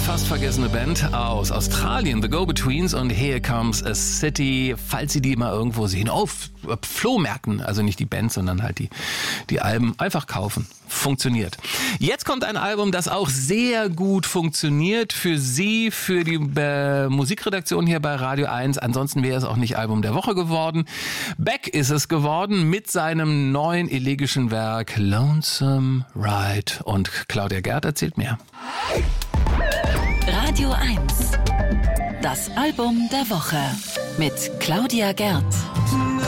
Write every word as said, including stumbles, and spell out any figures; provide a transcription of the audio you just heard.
fast vergessene Band aus Australien, The Go-Betweens und Here Comes a City, falls Sie die mal irgendwo sehen, auf Flohmärkten, also nicht die Band, sondern halt die, die Alben, einfach kaufen. Funktioniert. Jetzt kommt ein Album, das auch sehr gut funktioniert für Sie, für die äh, Musikredaktion hier bei Radio eins. Ansonsten wäre es auch nicht Album der Woche geworden. Beck ist es geworden mit seinem neuen elegischen Werk Lonesome Ride. Und Claudia Gerd erzählt mehr. Radio eins. Das Album der Woche mit Claudia Gerd.